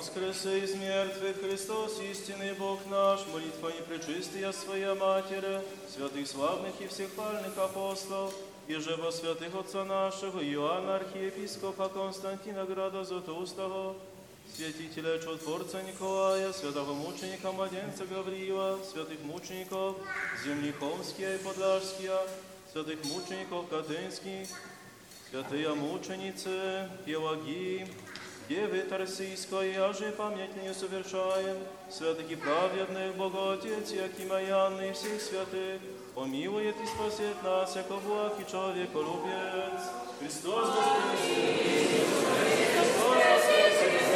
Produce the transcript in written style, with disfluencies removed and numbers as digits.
воскресе из мертвых, Христос, истинный Бог наш, молитва непречистая Своя Матерь, святых славных и всех пальных апостолов, и же во святых Отца нашего, Иоанна архиепископа Константина Града Златоустого, святителя Чудотворца Николая, святого мученика Младенца Гавриила, святых мучеников земли Холмские и Подляжские, святых мучеников Катынских, святые мученицы Пелагии, Девы Тарсийской, аже память не совершаем, святых и праведных, Боготец, Якимаян и всех святых, помилует и спасет нас, яко благ и человеколюбец. Христос воскресе!